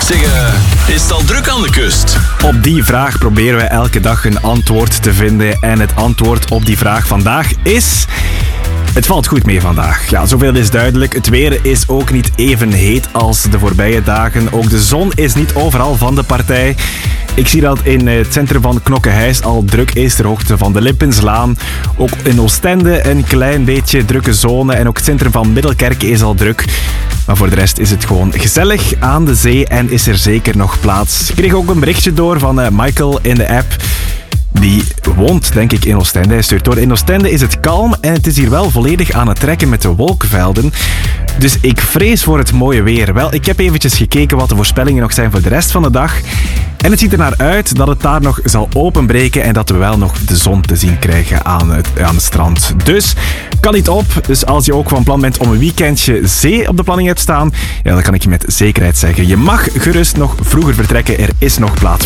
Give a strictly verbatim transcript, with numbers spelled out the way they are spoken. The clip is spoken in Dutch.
Zeg, uh, is het al druk aan de kust? Op die vraag proberen wij elke dag een antwoord te vinden. En het antwoord op die vraag vandaag is... Het valt goed mee vandaag. Ja, zoveel is duidelijk. Het weer is ook niet even heet als de voorbije dagen. Ook de zon is niet overal van de partij. Ik zie dat in het centrum van Knokke-Heist al druk is, ter hoogte van de Lippenslaan. Ook in Oostende een klein beetje drukke zone. En ook het centrum van Middelkerk is al druk. Maar voor de rest is het gewoon gezellig aan de zee en is er zeker nog plaats. Ik kreeg ook een berichtje door van uh, Michael in de app. Die woont, denk ik, in Oostende. Hij stuurt door. In Oostende is het kalm en het is hier wel volledig aan het trekken met de wolkenvelden. Dus ik vrees voor het mooie weer. Wel, ik heb eventjes gekeken wat de voorspellingen nog zijn voor de rest van de dag. En het ziet er naar uit dat het daar nog zal openbreken en dat we wel nog de zon te zien krijgen aan het, aan het strand. Dus kan niet op. Dus als je ook van plan bent om een weekendje zee op de planning hebt staan, ja, dan kan ik je met zekerheid zeggen. Je mag gerust nog vroeger vertrekken. Er is nog plaats voor.